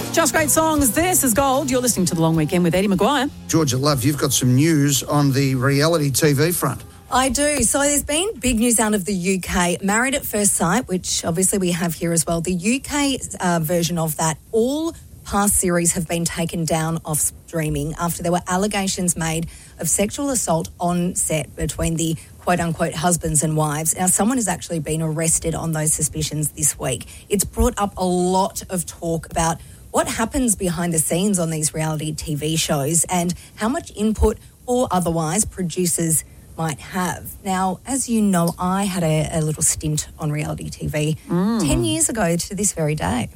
Just great songs. This is Gold. You're listening to The Long Weekend with Eddie McGuire. Georgia Love, you've got some news on the reality TV front. I do. So there's been big news out of the UK. Married at First Sight, which obviously we have here as well. The UK version of that, all past series have been taken down off streaming after there were allegations made of sexual assault on set between the quote-unquote husbands and wives. Now, someone has actually been arrested on those suspicions this week. It's brought up a lot of talk about what happens behind the scenes on these reality TV shows and how much input or otherwise producers might have. Now, as you know, I had a little stint on reality TV 10 years ago to this very day.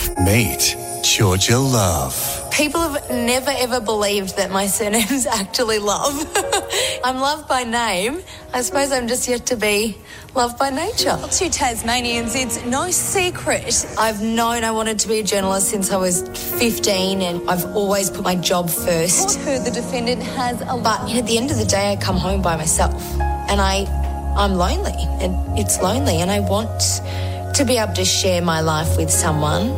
Meet Georgia Love. People have never, ever believed that my surname's actually Love. I'm Love by name. I suppose I'm just yet to be Love by nature. To Tasmanians, it's no secret. I've known I wanted to be a journalist since I was 15 and I've always put my job first. Who the defendant has a... But at the end of the day, I come home by myself and I'm lonely and it's lonely and I want to be able to share my life with someone.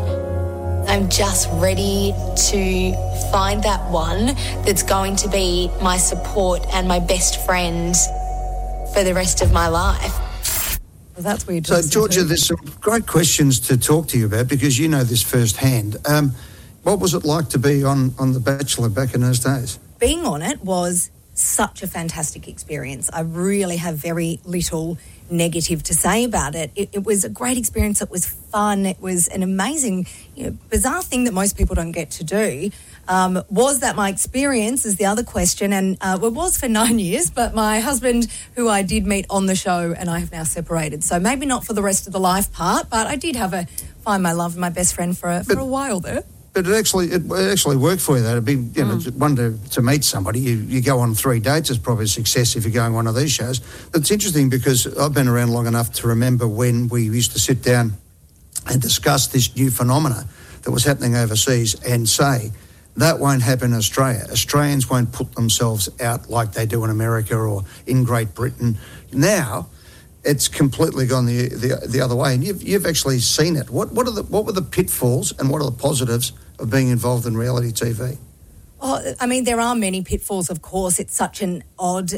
I'm just ready to find that one that's going to be my support and my best friend for the rest of my life. Well, that's weird. So, Georgia, there's some great questions to talk to you about because you know this firsthand. What was it like to be on The Bachelor back in those days? Being on it was such a fantastic experience. I really have very little negative to say about it. It was a great experience. It was fun. It was an amazing, bizarre thing that most people don't get to do. Was that my experience is the other question. And it was for 9 years, but my husband, who I did meet on the show, and I have now separated. So maybe not for the rest of the life part, but I did have find my love and my best friend for a while there. But it actually worked for you, though. It'd be, one to meet somebody. You go on 3 dates. It's probably a success if you're going on one of these shows. But it's interesting because I've been around long enough to remember when we used to sit down and discuss this new phenomena that was happening overseas and say, that won't happen in Australia. Australians won't put themselves out like they do in America or in Great Britain. Now, it's completely gone the other way, and you've actually seen it. What were the pitfalls and what are the positives of being involved in reality TV? Oh, I mean, there are many pitfalls, of course. It's such an odd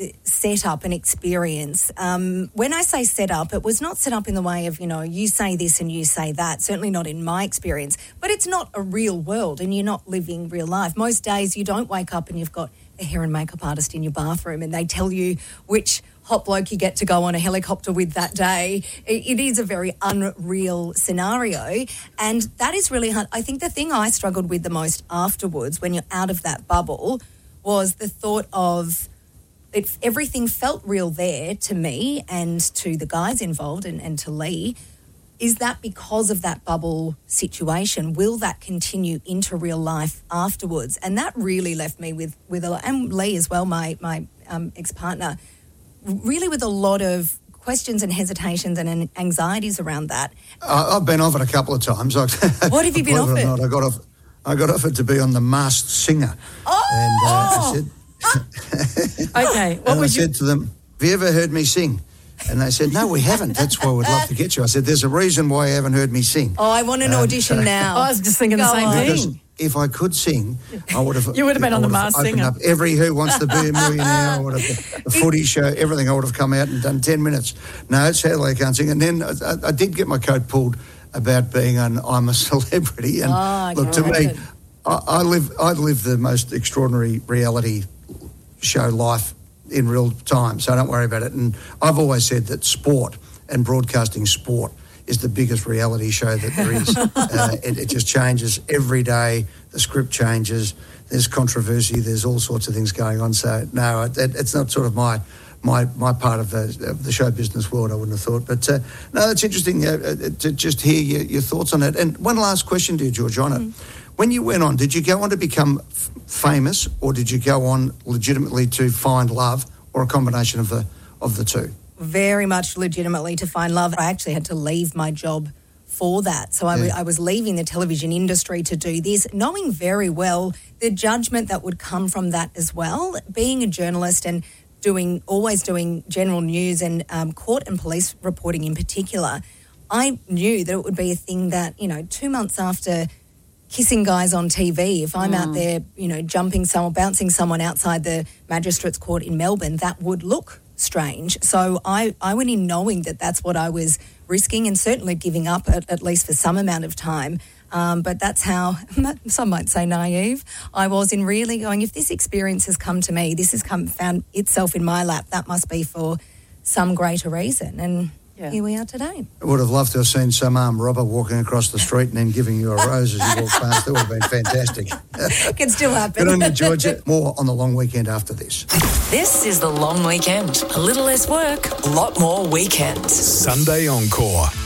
setup and experience. When I say set up, it was not set up in the way of, you say this and you say that. Certainly not in my experience. But it's not a real world and you're not living real life. Most days you don't wake up and you've got a hair and makeup artist in your bathroom and they tell you which hot bloke you get to go on a helicopter with that day. It is a very unreal scenario, and that is really hard. I think the thing I struggled with the most afterwards when you're out of that bubble was the thought of everything felt real there to me and to the guys involved and to Lee. Is that because of that bubble situation? Will that continue into real life afterwards? And that really left me with a lot, and Lee as well, my ex-partner, really with a lot of questions and hesitations and anxieties around that. I've been off it a couple of times. What have you been offered? I got offered to be on The Masked Singer. Oh! And I said... Okay. I said to them, have you ever heard me sing? And they said, no, we haven't. That's why we'd love to get you. I said, there's a reason why you haven't heard me sing. Oh, I want an audition now. I was just thinking the same thing. If I could sing, I would have... You would have been on The Masked Singer. Up every Who Wants to Be a Millionaire, or the footy show, everything. I would have come out and done 10 minutes. No, sadly I can't sing. And then I did get my coat pulled about being on I'm a Celebrity. And look, to me, I live the most extraordinary reality show life in real time, so don't worry about it. And I've always said that sport and broadcasting sport is the biggest reality show that there is. It just changes every day. The script changes. There's controversy. There's all sorts of things going on. So no, it's not sort of my part of the show business world, I wouldn't have thought. But no, it's interesting to just hear your thoughts on it. And one last question to you, Georgiana. When you went on, did you go on to become famous, or did you go on legitimately to find love, or a combination of the two? Very much legitimately to find love. I actually had to leave my job for that. So I was leaving the television industry to do this, knowing very well the judgment that would come from that as well. Being a journalist and always doing general news and court and police reporting in particular, I knew that it would be a thing that, 2 months after kissing guys on TV. If I'm out there, bouncing someone outside the Magistrates Court in Melbourne, that would look strange. So I went in knowing that that's what I was risking and certainly giving up at least for some amount of time. But that's how, some might say naive, I was in really going, if this experience has come to me, this has found itself in my lap, that must be for some greater reason. And here we are today. I would have loved to have seen some armed robber walking across the street and then giving you a rose as you walk past. That would have been fantastic. Can still happen. Good on you, Georgia. More on the long weekend after this. This is the long weekend. A little less work, a lot more weekends. Sunday Encore.